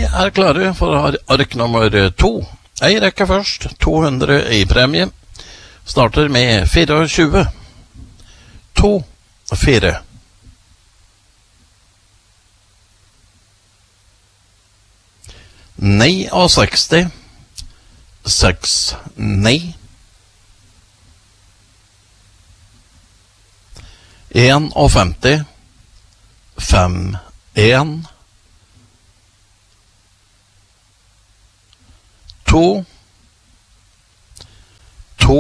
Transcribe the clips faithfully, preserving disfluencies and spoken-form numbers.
er klare for ark nummer to. Ei rekke først, to hundre i premie. Starter med tjuefire. To, fire. Ni og seksti. Seks, ni. En og femti. Fem, en. To, to,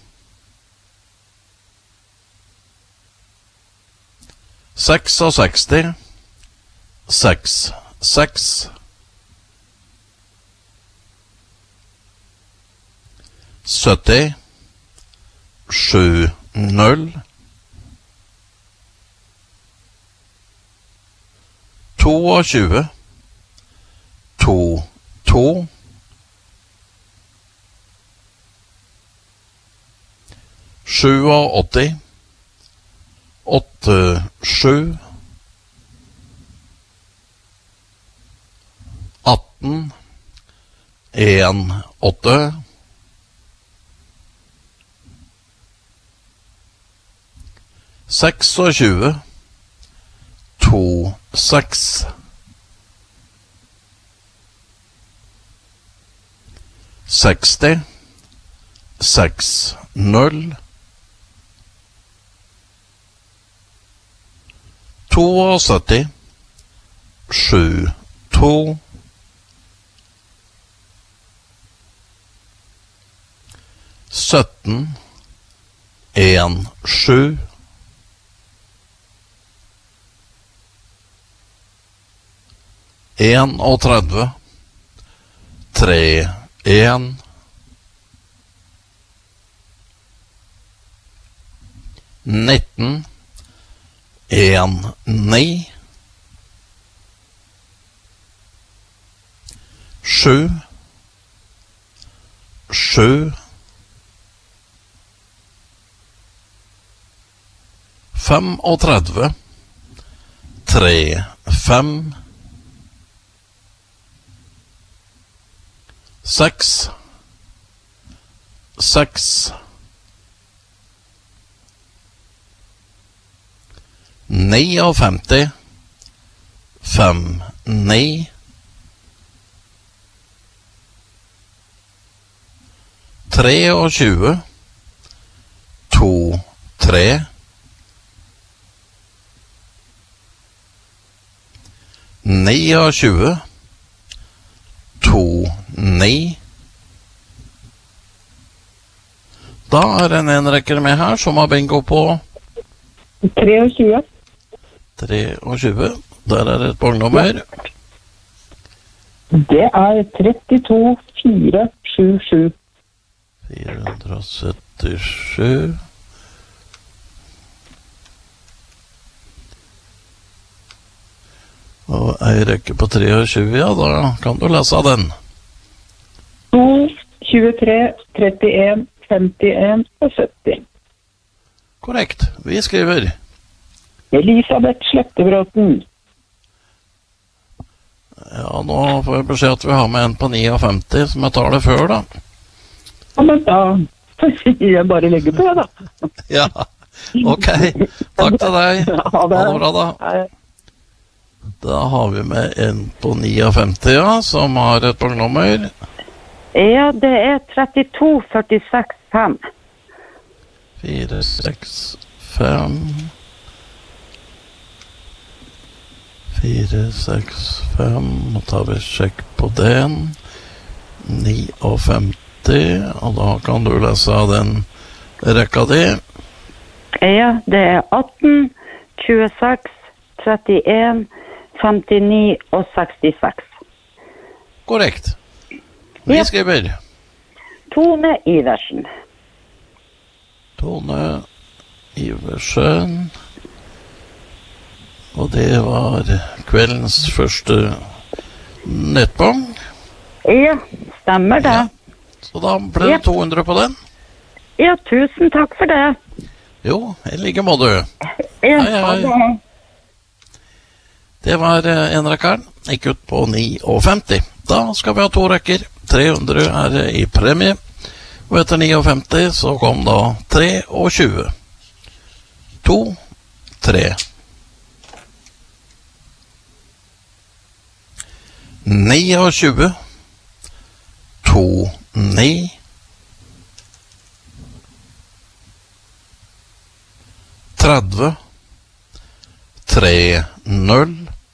seks og seksti, seks, seks, sytti, sju, null, tjueto, to, to, åtti, åtte, sju, atten, en, åtte, tjueseks, to, seks, seksti, seks, null, syttito, sju, to, sytten, en, sju, en og tretti, tre, en, nitten, en, ni, sju, sju, fem og tretti, tre, fem, seks, seks, ni og femti, fem, ni, tre og tjue, to, tre, ni og tjue, to, ni. Da er det en enrekker med her som har bingo på tjuetre. tjuetre. Der er et bongnummer. Det er trettito, fire, sju, sju. fire syttisju. Og ei rekke på tjuetre, ja, da kan du lese den. to, tjuetre, trettien, femtien og sytti. Korrekt. Vi skriver Elisabeth Slettebråten. Ja, nå får jeg beskjed at vi har med en på femtini, som jeg tar det før, da. Ja, men da sier jeg bare legge på, da. Ja, ok. Takk til deg. Ha det. Ha det bra, da. Hei. Da har vi med en på femtini, ja, som har et bongnummer. Ja, det er trettito, førtiseks, fem. fire, seks, fem. fire, seks, fem. Nå tar vi sjekk på den. femtini, og da kan du lese av den rekka di. Ja, det er atten, tjueseks, trettien, femtini og sekstiseks. Korrekt. Vi Ja. skriver Tone Iversen. Tone Iversen. Og det var kveldens første nettbong. Ja, stemmer det. Ja. Så da ble Ja. det to hundre på den. Ja, tusen takk for det. Jo, i like måte. Ja, Hei, hei. ha det. Det var eh, enrekkeren. gikk ut på femtini. Da skal vi ha to rekker. tre hundre er det i premie. Og etter femtini så kom da tjuetre. To, tre. tjueni. To, ni. tretti. Tre, null.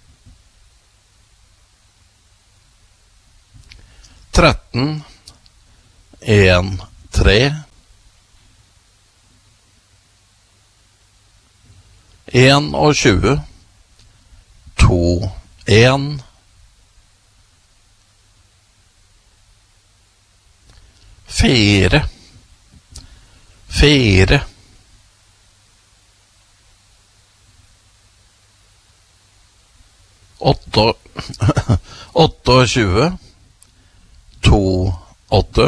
tretten. En, tre. En og tjue. To, en. Fire. Fire. Åtte. Åtte og tjue. To, åtte.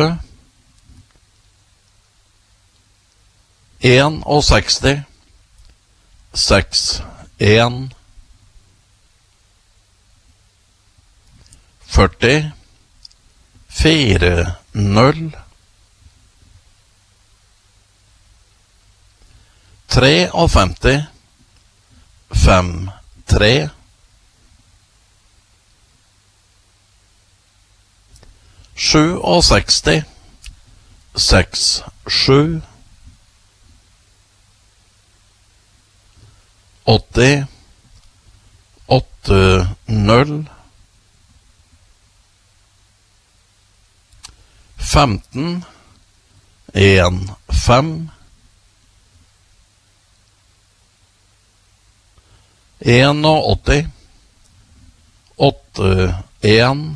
En og seksti. Seks, en. Førti. Fire, null. Tre og femti. Fem, tre. Sju og seksti. Seks, sju. åtti. Åtte, null. Femten. En, fem. En og åtti. Åtte, en.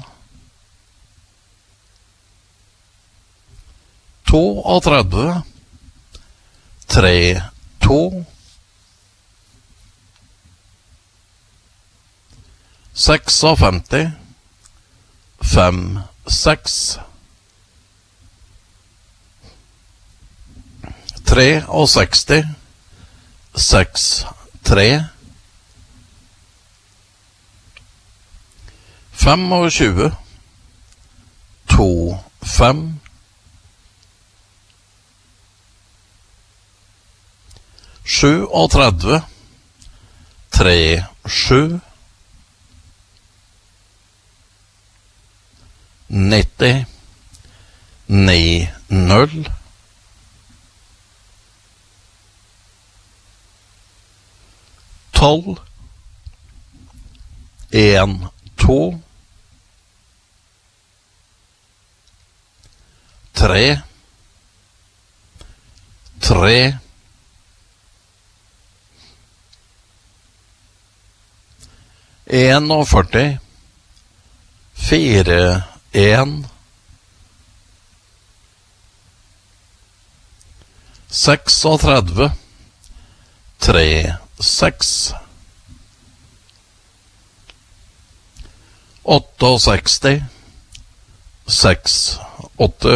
To og tretti. Tre, to. Seks og femti. Fem, seks. Tre og seksti. Seks, tre. Fem og tjue. To, fem. Sju og tretti. Tre, sju. nitti. Ni, null. Tolv. En, to. Tre. Tre. En og førti. Fire, en. Seks og tretti. Tre, seks. Åtte og seksti. Seks, åtte.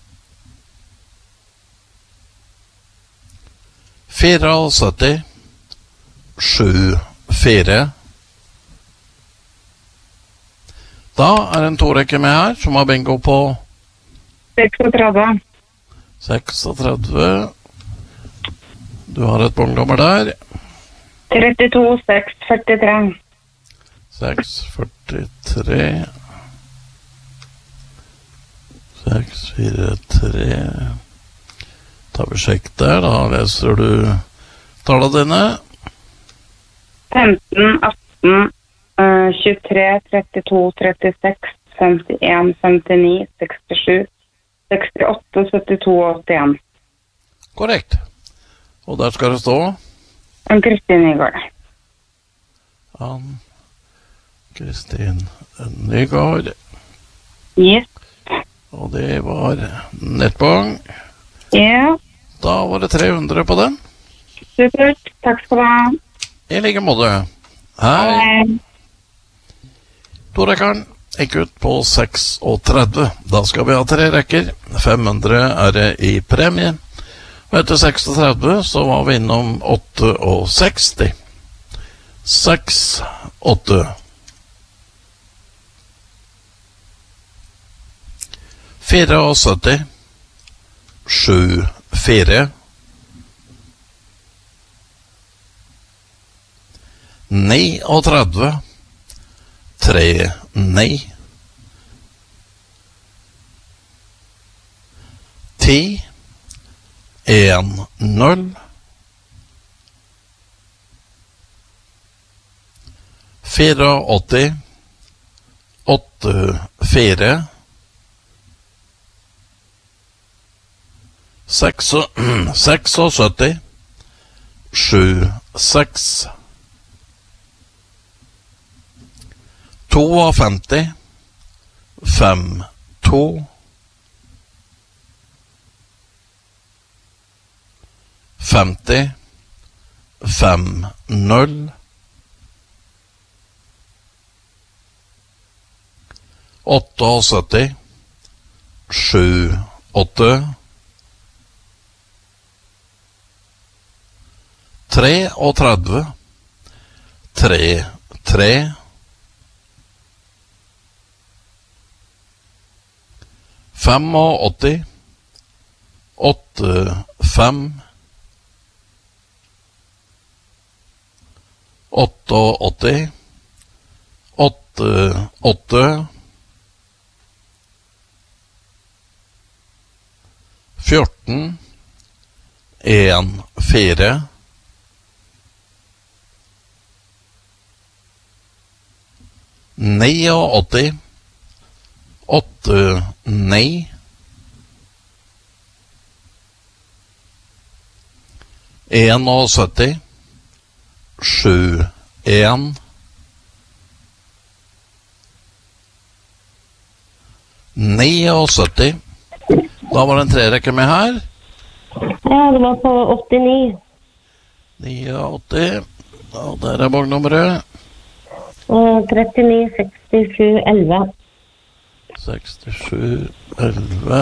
Fire og sytti. Sju, fire. Da er en to rekker med her, som har bingo på seksogtretti. seksogtretti. Du har et bongnummer der. trettito, seks, førtitre. seks, førtitre. seks, fire, tre. Tar vi sjekk der, da leser du tallene dine. femten, atten, tjuetre, trettito, trettiseks, femtien, femtini, sekstisju, sekstiåtte, syttito og åttien. Korrekt. Og der skal det stå Ann-Kristin Nygaard. Ann-Kristin Nygaard. Yes. Og det var nettbong. Ja. Da var det tre hundre på den. Supert. Takk skal du ha. I like måte. Hei. Hei. Torekkeren gikk ut på seksogtretti. Da skal vi ha tre rekker. fem hundre er det i premie. Og etter seksogtretti så var vi innom sekstiåtte. seks, åtte. syttifire, sju, fire. trettini, tre, ni. ti, en, null. åttifire, åtte, fire. syttiseks, sju, seks. femtito, fem, to. femti, fem, null. syttiåtte, sju, åtte. trettini, tre, tre. åttifem, åtte, fem. åtti, åtte, åtte. fjorten, en, fire. åttini, åtte, ni. syttién, sju, en. syttini. Da var det en trerekke med her. Ja, det var på åttini. åttini. Og der er borgnummeret. Og trettini, sekstisju, elleve. sekstisju, elleve.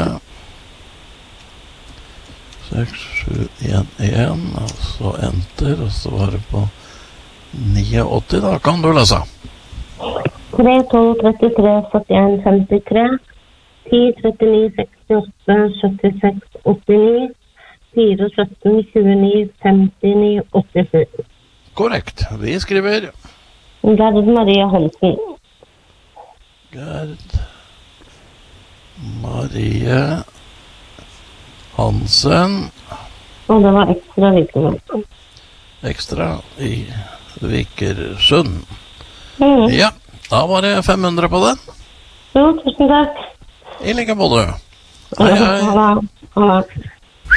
seks, sju, en, en. Og så enter, og så var det på åttini. Da kan du lese. tre, tolv, trettitre, syttien, femtitre. ti, trettini, sekstiåtte, syttiseks, åttini. fire, sytten, tjueni, femtini, åttisju. Korrekt. Vi skriver Gerd Marie Hansen. Gerd Marie Hansen. Og det var ekstra Vikersund. Ekstra i Vikersund. Mm. Ja, da var det fem hundre på den. Jo, tusen takk. I like måte. Hei, hei. Ha det. Ha det.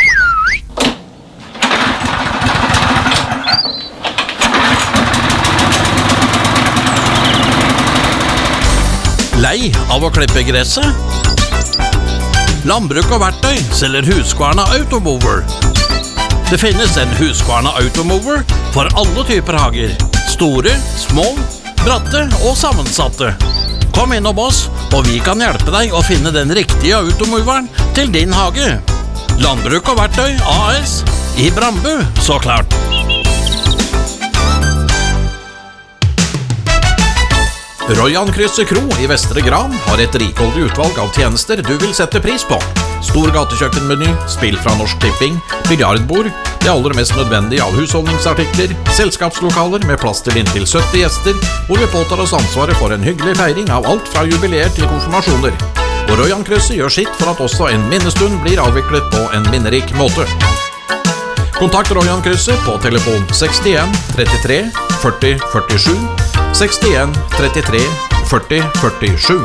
Lei av å klippe gresset? Landbruk og verktøy selger Husqvarna Automower. Det finnes en Husqvarna Automower for alle typer hager. Store, små, bratte og sammensatte. Kom innom oss, og vi kan hjelpe deg å finne den riktige automoveren til din hage. Landbruk og verktøy A S i Brambu, så klart. Royan-krysset Kro i Vestre Gran har et rikholdig utvalg av tjenester du vil sette pris på. Stor gatekjøkkenmeny, spill fra Norsk Tipping, biljardbord, det aller mest nødvendige av husholdningsartikler, selskapslokaler med plass til inntil sytti gjester, hvor vi påtar oss ansvaret for en hyggelig feiring av alt fra jubileer til konfirmasjoner. Og Royan-krysset gjør sitt for at også en minnestund blir avviklet på en minnerik måte. Kontakt Royan-krysset på telefon sekstien, trettitre, førti, førtisju, sekstien, trettitre, førti, førtisju.